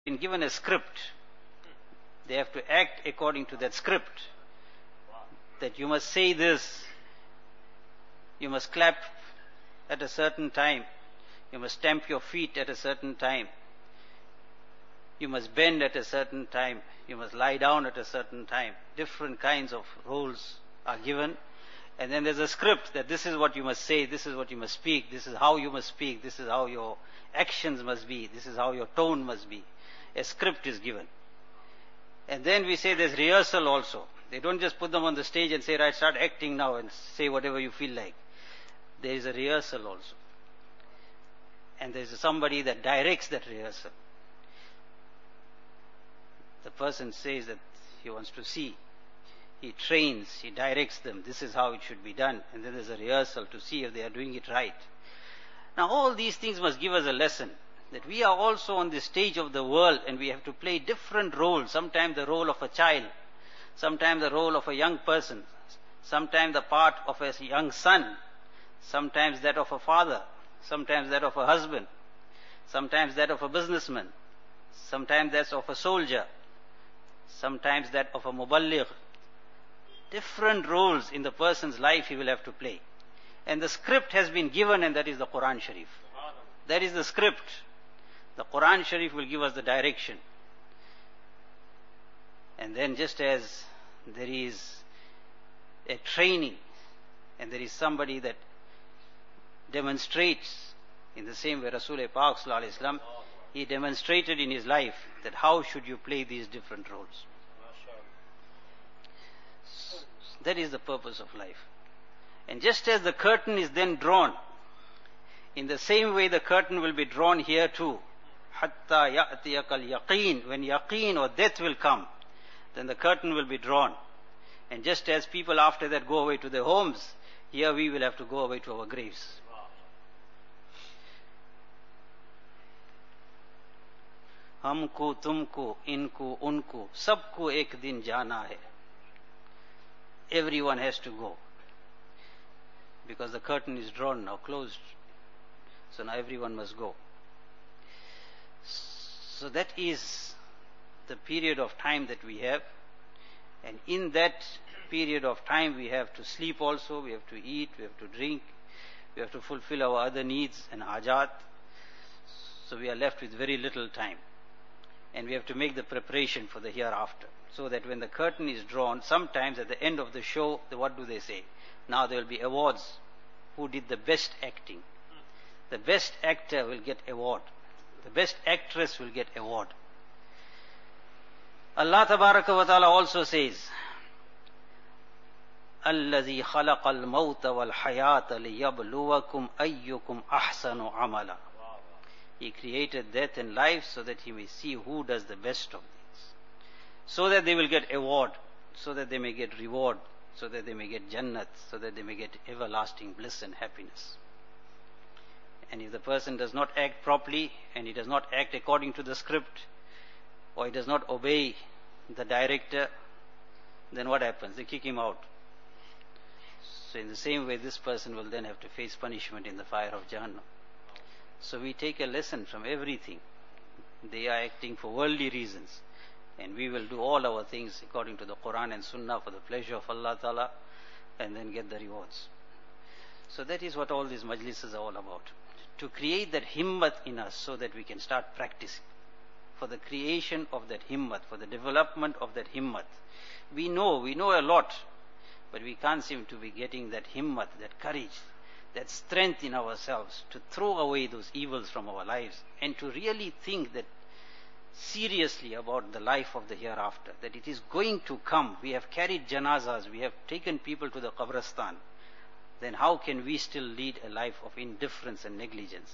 been given a script. They have to act according to that script. That you must say this, you must clap at a certain time, you must stamp your feet at a certain time, you must bend at a certain time, you must lie down at a certain time. Different kinds of roles are given, and then there's a script that this is what you must say, this is what you must speak, this is how you must speak, this is how your actions must be, this is how your tone must be. A script is given. And then we say there's rehearsal also. They don't just put them on the stage and say, right, start acting now and say whatever you feel like. There is a rehearsal also. And there is somebody that directs that rehearsal. The person says that he wants to see. He trains, he directs them. This is how it should be done. And then there's a rehearsal to see if they are doing it right. Now all these things must give us a lesson. That we are also on this stage of the world and we have to play different roles. Sometimes the role of a child, sometimes the role of a young person, sometimes the part of a young son, sometimes that of a father, sometimes that of a husband, sometimes that of a businessman, sometimes that of a soldier, sometimes that of a muballigh. Different roles in the person's life he will have to play. And the script has been given, and that is the Quran Sharif. That is the script. The Quran Sharif will give us the direction. And then just as there is a training and there is somebody that demonstrates, in the same way Rasul-e Pak Sallallahu Alaihi Wasallam, he demonstrated in his life that how should you play these different roles. That is the purpose of life. And just as the curtain is then drawn, in the same way the curtain will be drawn here too. Hatta ya'tiyakal yaqeen. When yaqeen or death will come, then the curtain will be drawn. And just as people after that go away to their homes, here we will have to go away to our graves. Humko, tumko, inko, unko, sabko ek din jana hai. Everyone has to go. Because the curtain is drawn now, closed. So now everyone must go. So that is the period of time that we have. And in that period of time we have to sleep also, we have to eat, we have to drink, we have to fulfill our other needs and hajat. So we are left with very little time. And we have to make the preparation for the hereafter. So that when the curtain is drawn, sometimes at the end of the show, what do they say? Now there will be awards. Who did the best acting? The best actor will get award. The best actress will get award. Allah Tabaraka wa Ta'ala also says, الَّذِي خَلَقَ الْمَوْتَ وَالْحَيَاةَ لِيَبْلُوَكُمْ أَيُّكُمْ أَحْسَنُ عَمَلًا. He created death and life so that he may see who does the best of things. So that they will get award, so that they may get reward, so that they may get Jannat, so that they may get everlasting bliss and happiness. And if the person does not act properly, and he does not act according to the script, or he does not obey the director, then what happens? They kick him out. So in the same way, this person will then have to face punishment in the fire of Jahannam. So we take a lesson from everything. They are acting for worldly reasons. And we will do all our things according to the Quran and Sunnah for the pleasure of Allah Ta'ala, and then get the rewards. So that is what all these majlises are all about. To create that himmat in us so that we can start practicing. For the creation of that himmat, for the development of that himmat. We know a lot, but we can't seem to be getting that himmat, that courage, that strength in ourselves to throw away those evils from our lives and to really think that seriously about the life of the hereafter, that it is going to come. We have carried janazas, we have taken people to the qabristan. Then how can we still lead a life of indifference and negligence?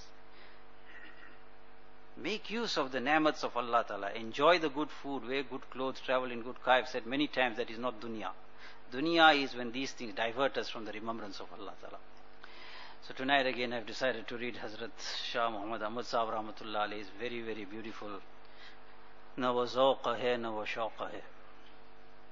Make use of the ni'mats of Allah Ta'ala. Enjoy the good food, wear good clothes, travel in good car. I've said many times that is not dunya. Dunya is when these things divert us from the remembrance of Allah Ta'ala. So tonight again I've decided to read Hazrat Shah Muhammad Ahmad Sahib Rahmatullah Alayhi's very, very beautiful Na wo zauq hai, na wo shauq hai.